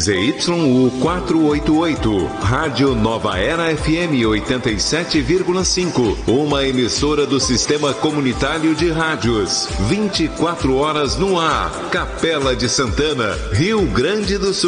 ZYU 488, Rádio Nova Era FM 87,5, uma emissora do Sistema Comunitário de Rádios, 24 horas no ar, Capela de Santana, Rio Grande do Sul.